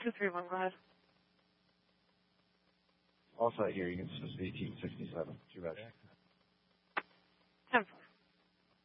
231, go ahead. All set here. You can dismiss 1867. Too bad.